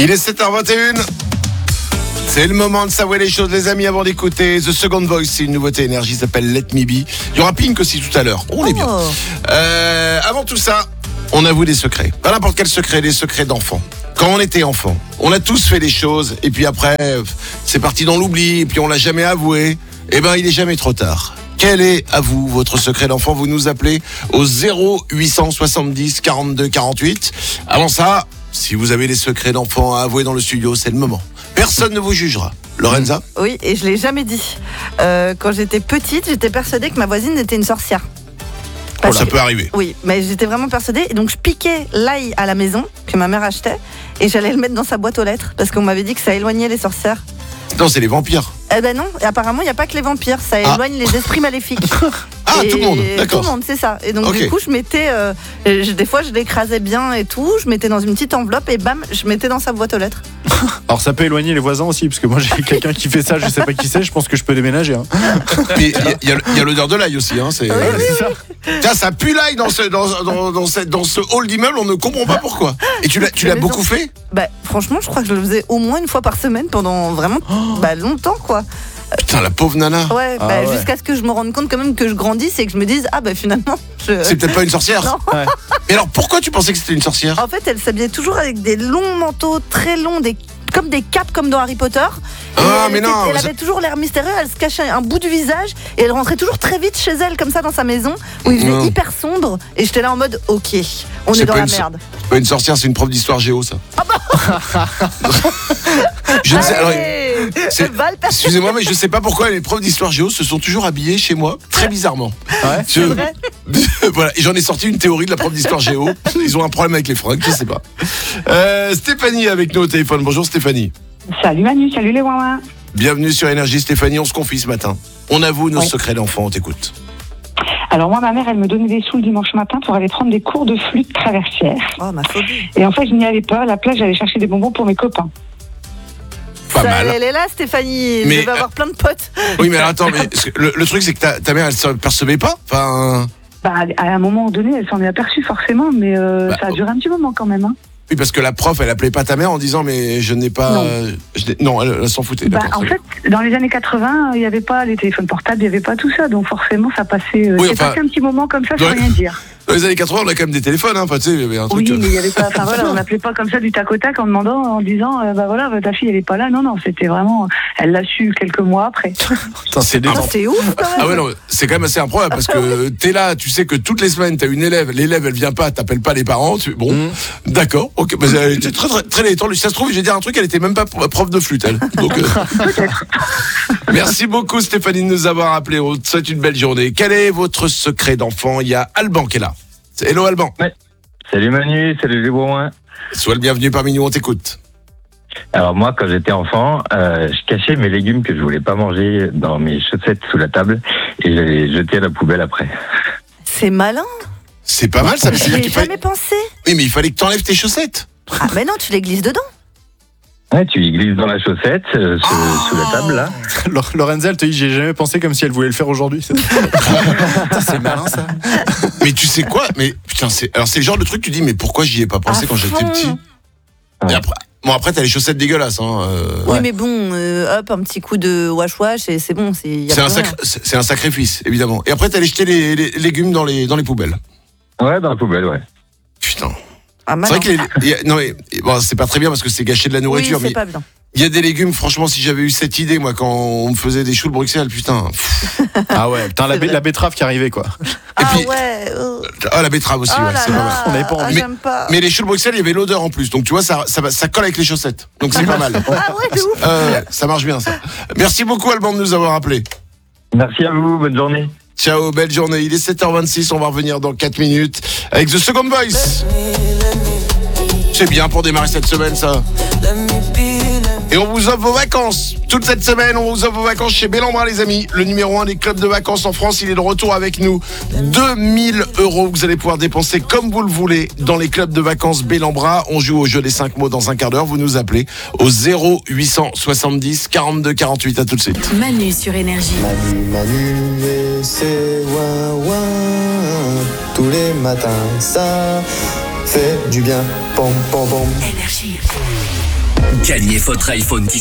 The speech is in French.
Il est 7h21. C'est le moment de savoir les choses, les amis, avant d'écouter The Second Voice. C'est une nouveauté énergie, ça s'appelle Let Me Be. Il y aura Pink aussi tout à l'heure. On est bien. Avant tout ça, on avoue des secrets. Pas n'importe quel secret, des secrets d'enfant. Quand on était enfant, on a tous fait des choses, et puis après, c'est parti dans l'oubli, et puis on l'a jamais avoué. Eh ben, il est jamais trop tard. Quel est, à vous, votre secret d'enfant? Vous nous appelez au 0870 42 48. Avant ça, si vous avez des secrets d'enfant à avouer dans le studio, c'est le moment. Personne ne vous jugera. Lorenza? Oui, et je l'ai jamais dit. Quand j'étais petite, j'étais persuadée que ma voisine était une sorcière. Ça peut arriver. Oui, mais j'étais vraiment persuadée. Et donc je piquais l'ail à la maison que ma mère achetait et j'allais le mettre dans sa boîte aux lettres parce qu'on m'avait dit que ça éloignait les sorcières. Non, c'est les vampires. Eh ben non, et apparemment il n'y a pas que les vampires, ça éloigne les esprits maléfiques. Ah, tout le monde, d'accord. Tout le monde, c'est ça. Et donc du coup, je mettais, des fois je l'écrasais bien et tout, je mettais dans une petite enveloppe et bam, je mettais dans sa boîte aux lettres. Alors ça peut éloigner les voisins aussi, parce que moi j'ai quelqu'un qui fait ça, je sais pas qui c'est, je pense que je peux déménager. Hein. Puis il y a l'odeur de l'ail aussi. Hein, c'est ça. Tiens, ça pue l'ail dans ce hall d'immeuble, on ne comprend pas pourquoi. Et tu l'as beaucoup fait? Bah franchement, je crois que je le faisais au moins une fois par semaine pendant vraiment longtemps quoi. Putain, la pauvre nana. Ouais, jusqu'à ce que je me rende compte quand même que je grandisse et que je me dise finalement c'est peut-être pas une sorcière. Non. Ouais. Mais alors pourquoi tu pensais que c'était une sorcière? En fait, elle s'habillait toujours avec des longs manteaux très longs, comme des capes comme dans Harry Potter. Elle avait toujours l'air mystérieux, elle se cachait un bout du visage et elle rentrait toujours très vite chez elle comme ça dans sa maison où il faisait hyper sombre et j'étais là en mode ok, on est dans la merde. C'est pas une sorcière, c'est une prof d'histoire géo ça. Ah bah je ne sais, alors, excusez-moi, mais je sais pas pourquoi les profs d'histoire géo se sont toujours habillés chez moi très bizarrement. Ouais. C'est vrai. Voilà, et j'en ai sorti une théorie de la prof d'histoire géo. Ils ont un problème avec les fringues, je sais pas. Stéphanie avec nous au téléphone. Bonjour Stéphanie. Salut Manu, salut les ouin. Bienvenue sur Énergie Stéphanie, on se confie ce matin. On avoue nos secrets d'enfant, on t'écoute. Alors moi, ma mère, elle me donnait des sous le dimanche matin pour aller prendre des cours de flûte traversière. Oh, ma phobie. Et en fait, je n'y allais pas. À la place, j'allais chercher des bonbons pour mes copains. Pas mal. Elle est là Stéphanie, mais, je vais avoir plein de potes. Oui mais alors, attends, mais le truc c'est que ta mère elle se percevait pas. Enfin... Bah, à un moment donné, elle s'en est aperçue forcément, mais ça a duré un petit moment quand même. Hein. Oui, parce que la prof, elle appelait pas ta mère en disant mais je n'ai pas... Non, elle s'en foutait. Bah, en fait, dans les années 80, il n'y avait pas les téléphones portables, il n'y avait pas tout ça, donc forcément ça passait... passé un petit moment comme ça sans rien dire. Dans les années 80, on a quand même des téléphones, hein, tu sais, il y avait un truc... Oui, mais il n'y avait pas... Enfin voilà, on n'appelait pas comme ça du tac au tac en demandant, en disant, ta fille, elle est pas là. Non, c'était vraiment... Elle l'a su quelques mois après. Putain, c'est c'est ouf quand même. Ah ouais, non, c'est quand même assez improbable, parce que t'es là, tu sais que toutes les semaines, t'as une élève, l'élève, elle vient pas, t'appelles pas les parents, d'accord, ok, bah, elle était très, très, très détendue. Ça se trouve, je vais dire un truc, elle était même pas prof de flûte, elle. Donc, Peut-être. Merci beaucoup Stéphanie de nous avoir appelé. On te souhaite une belle journée. Quel est votre secret d'enfant? Il y a Alban qui est là. Hello Alban. Ouais. Salut Manu, salut les bourrins. Sois le bienvenu parmi nous, on t'écoute. Alors moi, quand j'étais enfant, je cachais mes légumes que je voulais pas manger dans mes chaussettes sous la table et je les jetais à la poubelle après. C'est malin. C'est pas mal ça, mais c'est-à-dire J'ai qu'il fallait... jamais pensé. Oui, mais il fallait que t'enlèves tes chaussettes. Ah mais non, tu les glisses dedans. Ouais, tu y glisses dans la chaussette, sous la table là. Lorenza, elle te dit j'ai jamais pensé comme si elle voulait le faire aujourd'hui. C'est malin ça. Mais tu sais quoi? Mais putain, c'est le genre de truc tu dis mais pourquoi j'y ai pas pensé quand j'étais petit? Et après t'as les chaussettes dégueulasses hein. Oui mais bon, hop, un petit coup de wash et c'est bon, c'est un sacrifice évidemment. Et après t'allais jeter les légumes dans les poubelles. Ouais, dans la poubelle, ouais. Putain. Ah, c'est vrai que non mais bon, c'est pas très bien parce que c'est gâcher de la nourriture. Oui, c'est mais pas bien. Il y a des légumes, franchement, si j'avais eu cette idée, moi, quand on me faisait des choux de Bruxelles, putain. Ah ouais, putain, la betterave qui arrivait, quoi. Et puis, la betterave aussi, ouais, c'est pas mal. On n'avait pas envie. J'aime pas. Mais les choux de Bruxelles, il y avait l'odeur en plus. Donc, tu vois, ça colle avec les chaussettes. Donc, c'est pas mal. Ah ouais, de ouf. Ça marche bien, ça. Merci beaucoup, Alban, de nous avoir appelés. Merci à vous, bonne journée. Ciao, belle journée. Il est 7h26, on va revenir dans 4 minutes avec The Second Voice. C'est bien pour démarrer cette semaine, ça. Et on vous offre vos vacances. Toute cette semaine, on vous offre vos vacances chez Bellambra, les amis. Le numéro 1 des clubs de vacances en France, il est de retour avec nous. 2000 € que vous allez pouvoir dépenser comme vous le voulez dans les clubs de vacances Bellambra. On joue au jeu des 5 mots dans un quart d'heure. Vous nous appelez au 0870 42 48. À tout de suite. Manu sur Énergie. Manu et c'est ouin tous les matins, ça fait du bien. Pom pom pom. Énergie. Gagnez votre iPhone 10.